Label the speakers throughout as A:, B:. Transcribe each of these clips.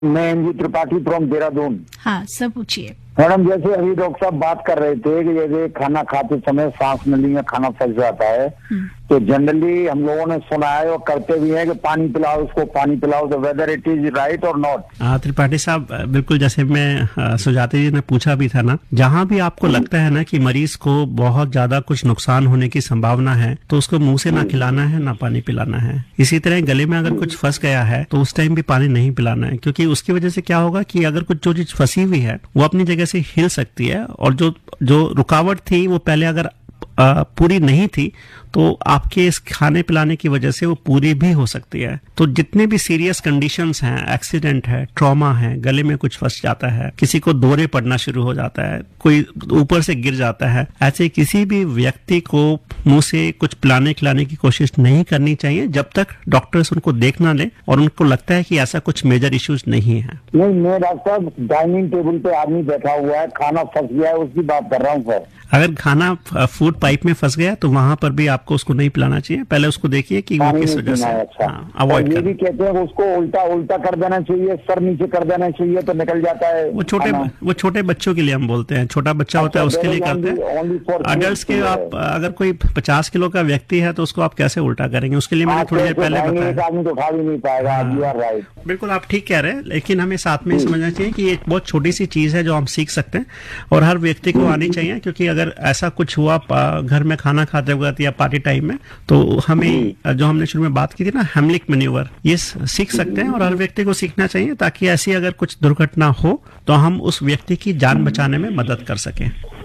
A: मैं NG Tripathi from Dehradun.
B: हाँ, सब पूछिए।
A: मैडम, जैसे अभी डॉक्टर साहब बात कर रहे थे कि जैसे खाना खाते समय सांस नली में खाना फंस जाता है, तो जनरली हम लोगों ने सुना है और करते भी हैं कि पानी पिलाओ, उसको पानी पिलाओ। तो वेदर इट इज राइट और नॉट?
C: त्रिपाठी साहब, बिल्कुल जैसे मैं सुजाता जी ने पूछा भी था ना, जहाँ भी आपको लगता है ना कि मरीज को बहुत ज्यादा कुछ नुकसान होने की संभावना है, तो उसको मुंह से ना खिलाना है ना पानी पिलाना है। इसी तरह गले में अगर कुछ फंस गया है तो उस टाइम भी पानी नहीं पिलाना है, क्योंकि उसकी वजह से क्या होगा कि अगर कुछ जो चीज फंसी हुई है वो अपनी जगह से हिल सकती है, और जो रुकावट थी वो पहले अगर पूरी नहीं थी तो आपके इस खाने पिलाने की वजह से वो पूरी भी हो सकती है। तो जितने भी सीरियस कंडीशंस हैं, एक्सीडेंट है, ट्रॉमा है, गले में कुछ फंस जाता है, किसी को दौरे पड़ना शुरू हो जाता है, कोई ऊपर से गिर जाता है, ऐसे किसी भी व्यक्ति को मुंह से कुछ पिलाने खिलाने की कोशिश नहीं करनी चाहिए जब तक डॉक्टर्स उनको देख ना ले और उनको लगता है कि ऐसा कुछ मेजर इश्यूज नहीं है।
A: नहीं, मैं डॉक्टर साहब डाइनिंग टेबल पे आदमी बैठा हुआ है, खाना फंस गया है, उसकी बात कर रहा हूँ सर।
C: अगर खाना फूड पाइप में फंस गया तो वहां पर भी आपको उसको नहीं पिलाना चाहिए। पहले उसको देखिए कि वो किस वजह से।
A: अच्छा,
C: अवॉइड
A: ये भी कहते हैं उसको उल्टा कर देना चाहिए, सर नीचे कर देना चाहिए तो निकल जाता है।
C: वो छोटे बच्चों के लिए हम बोलते हैं, छोटा बच्चा होता है उसके लिए करते हैं। अडल्ट के आप अगर कोई 50 किलो का व्यक्ति है तो उसको आप कैसे उल्टा करेंगे, उसके लिए मैंने थोड़ी देर पहले बताया।
A: आदमी तो उठा भी नहीं पाएगा। राइट,
C: बिल्कुल आप ठीक कह रहे हैं, लेकिन हमें साथ में समझना चाहिए कि एक बहुत छोटी सी चीज है जो हम सीख सकते हैं और हर व्यक्ति को आनी चाहिए, क्योंकि अगर ऐसा कुछ हुआ घर में खाना खाते वक्त या पार्टी टाइम में, तो हमें जो हमने शुरू में बात की थी ना, हेमलिक मैन्यूवर, ये सीख सकते हैं और हर व्यक्ति को सीखना चाहिए, ताकि ऐसी अगर कुछ दुर्घटना हो तो हम उस व्यक्ति की जान बचाने में मदद कर सकें।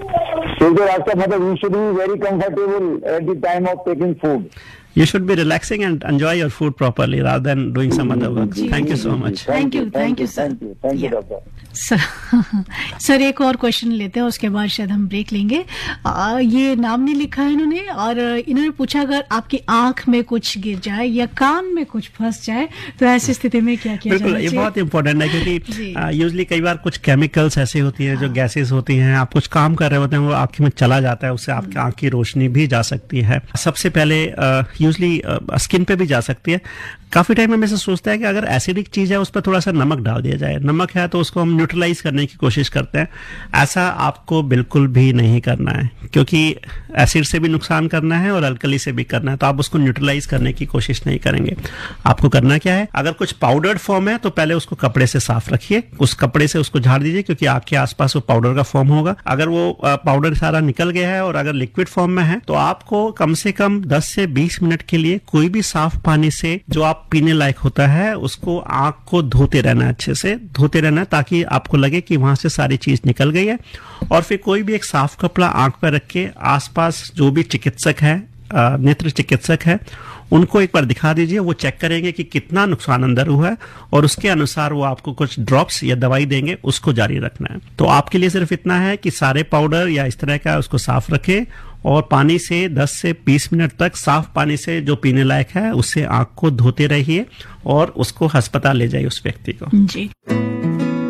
A: मतलब you should be very comfortable at the time of taking food.
C: You should be relaxing and enjoy your food properly rather than doing some other work. Thank you so much.
B: Thank you, sir.
A: Thank you, doctor.
B: Sir एक और question लेते हैं, उसके बाद शायद हम break लेंगे। ये नाम नहीं लिखा है इन्होंने, और इन्होंने पूछा अगर आपकी आंख में कुछ गिर जाए या कान में कुछ फंस जाए तो ऐसी स्थिति में क्या किया जाए?
C: ये बहुत इंपॉर्टेंट है, क्योंकि यूजली कई बार कुछ केमिकल्स ऐसी होती हैं, जो गैसेस होती हैं, आप कुछ काम कर रहे होते हैं, वो आंख में चला जाता है, उससे आपकी आंख की रोशनी भी जा सकती है। सबसे पहले यूजली स्किन पे भी जा सकती है। काफी टाइम में ऐसा सोचता है कि अगर एसिडिक चीज है उस पर थोड़ा सा नमक डाल दिया जाए, नमक है तो उसको हम न्यूट्रलाइज करने की कोशिश करते हैं। ऐसा आपको बिल्कुल भी नहीं करना है, क्योंकि एसिड से भी नुकसान करना है और अल्कली से भी करना है, तो आप उसको न्यूट्रलाइज करने की कोशिश नहीं करेंगे। आपको करना क्या है, अगर कुछ पाउडर्ड फॉर्म है तो पहले उसको कपड़े से साफ रखिए, उस कपड़े से उसको झाड़ दीजिए, क्योंकि आंख के आसपास वो पाउडर का फॉर्म होगा। अगर वो पाउडर सारा निकल गया है और अगर लिक्विड फॉर्म में है तो आपको कम से कम 10 से 20 मिनट के लिए कोई भी साफ पानी से, जो आप पीने लायक होता है, उसको आंख को धोते रहना, अच्छे से धोते रहना, ताकि आपको लगे कि वहां से सारी चीज निकल गई है। और फिर कोई भी एक साफ कपड़ा आंख पर रख के आसपास जो भी चिकित्सक है, नेत्र चिकित्सक है, उनको एक बार दिखा दीजिए। वो चेक करेंगे कि कितना नुकसान अंदर हुआ है और उसके अनुसार वो आपको कुछ ड्रॉप्स या दवाई देंगे, उसको जारी रखना है। तो आपके लिए सिर्फ इतना है कि सारे पाउडर या इस तरह का उसको साफ रखें और पानी से 10 से 20 मिनट तक, साफ पानी से जो पीने लायक है, उससे आंख को धोते रहिए और उसको अस्पताल ले जाइए उस व्यक्ति को।
B: जी।